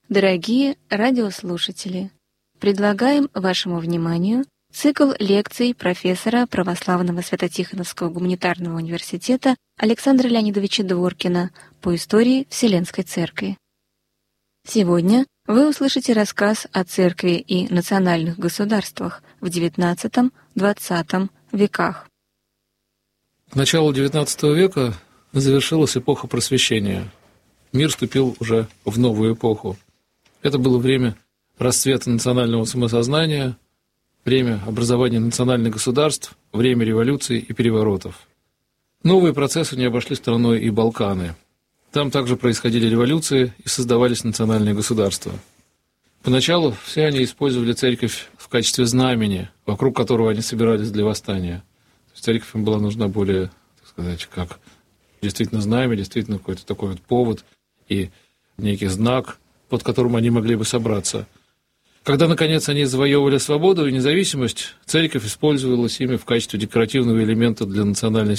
Дорогие радиослушатели, предлагаем вашему вниманию цикл лекций профессора Православного Свято-Тихоновского гуманитарного университета Александра Леонидовича Дворкина по истории Вселенской Церкви. Сегодня вы услышите рассказ о церкви и национальных государствах в XIX-XX веках. К началу XIX века завершилась эпоха просвещения. Мир вступил уже в новую эпоху. Это было время расцвета национального самосознания, время образования национальных государств, время революций и переворотов. Новые процессы не обошли стороной и Балканы. Там также происходили революции и создавались национальные государства. Поначалу все они использовали церковь в качестве знамени, вокруг которого они собирались для восстания. То есть церковь им была нужна более, так сказать, как действительно знамя, действительно какой-то такой вот повод и некий знак, под которым они могли бы собраться. Когда, наконец, они завоевывали свободу и независимость, церковь использовалась ими в качестве декоративного элемента для национальной